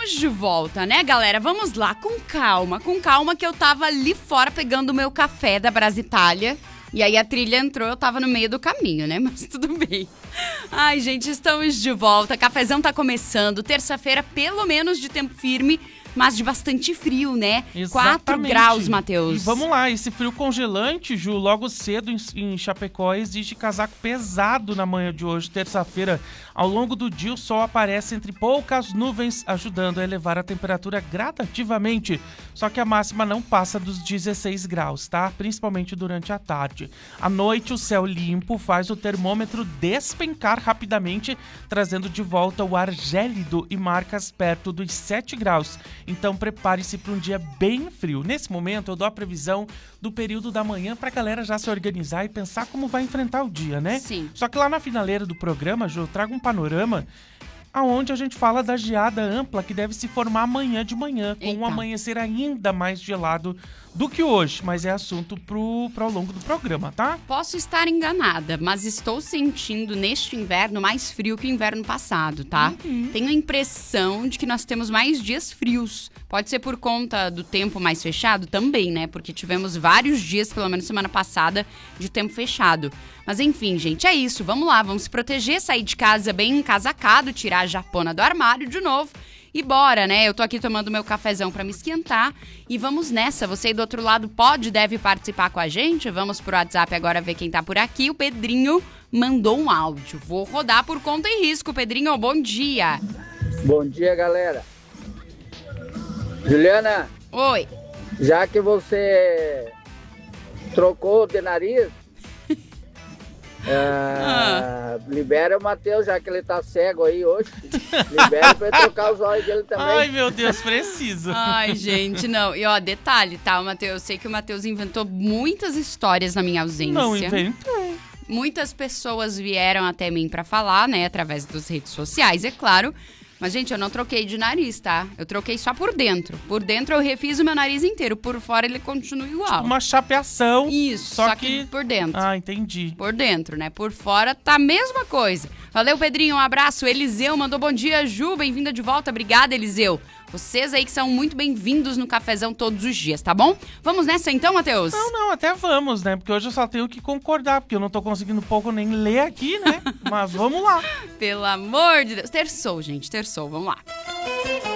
estamos de volta, né, galera? Vamos lá, com calma, que eu tava ali fora pegando o meu café da Brasitália. E aí a trilha entrou, eu tava no meio do caminho, né? Mas tudo bem. Ai, gente, estamos de volta. Cafezão tá começando. Terça-feira, pelo menos de tempo firme, mas de bastante frio, né? Exatamente. 4 graus, Matheus. E vamos lá, esse frio congelante, Ju, logo cedo em Chapecó, exige casaco pesado na manhã de hoje, terça-feira. Ao longo do dia, o sol aparece entre poucas nuvens, ajudando a elevar a temperatura gradativamente. Só que a máxima não passa dos 16 graus, tá? Principalmente durante a tarde. À noite, o céu limpo faz o termômetro despencar rapidamente, trazendo de volta o ar gélido e marcas perto dos 7 graus. Então prepare-se para um dia bem frio. Nesse momento eu dou a previsão do período da manhã para a galera já se organizar e pensar como vai enfrentar o dia, né? Sim. Só que lá na finaleira do programa, Ju, eu trago um panorama aonde a gente fala da geada ampla que deve se formar amanhã de manhã, com um amanhecer ainda mais gelado do que hoje, mas é assunto ao longo do programa, tá? Posso estar enganada, mas estou sentindo neste inverno mais frio que o inverno passado, tá? Tenho a impressão de que nós temos mais dias frios. Pode ser por conta do tempo mais fechado também, né? Porque tivemos vários dias, pelo menos semana passada, de tempo fechado. Mas enfim, gente, é isso. Vamos lá, vamos se proteger, sair de casa bem encasacado, tirar a japona do armário de novo. E bora, né? Eu tô aqui tomando meu cafezão pra me esquentar e vamos nessa. Você aí do outro lado deve participar com a gente. Vamos pro WhatsApp agora ver quem tá por aqui. O Pedrinho mandou um áudio. Vou rodar por conta e risco. Pedrinho, bom dia. Bom dia, galera. Juliana. Oi. Já que você trocou de nariz, libera o Matheus, já que ele tá cego aí hoje. Libera pra ele trocar os olhos dele também. Ai, meu Deus, preciso. Ai, gente, não. E ó, detalhe, tá, Matheus? Eu sei que o Matheus inventou muitas histórias na minha ausência. Não inventei. Muitas pessoas vieram até mim pra falar, né, através das redes sociais, é claro. Mas, gente, eu não troquei de nariz, tá? Eu troquei só por dentro. Por dentro eu refiz o meu nariz inteiro. Por fora ele continua igual. Tipo uma chapeação. Isso, só que por dentro. Ah, entendi. Por dentro, né? Por fora tá a mesma coisa. Valeu, Pedrinho, um abraço. Eliseu mandou bom dia, Ju, bem-vinda de volta. Obrigada, Eliseu. Vocês aí que são muito bem-vindos no cafezão todos os dias, tá bom? Vamos nessa então, Matheus? Não, até vamos, né? Porque hoje eu só tenho que concordar, porque eu não tô conseguindo pouco nem ler aqui, né? Mas vamos lá. Pelo amor de Deus. Terçou, gente, terçou. Vamos lá.